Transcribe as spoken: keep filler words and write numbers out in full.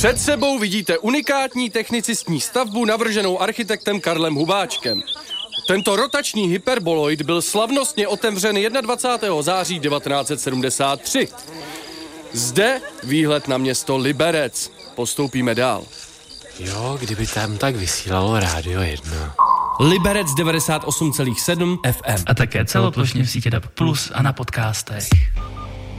Před sebou vidíte unikátní technicistní stavbu navrženou architektem Karlem Hubáčkem. Tento rotační hyperboloid byl slavnostně otevřen dvacátého prvního září devatenáct set sedmdesát tři. Zde výhled na město Liberec. Postoupíme dál. Jo, kdyby tam tak vysílalo Rádio jedna. Liberec devadesát osm celá sedm F M. A také celoplošně v sítě D A B plus a na podcastech.